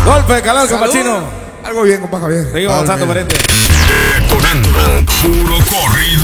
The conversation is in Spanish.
Golpe de calor, compachino. Algo bien, compa Javier. Seguimos avanzando, pariente. Detonando puro corrido.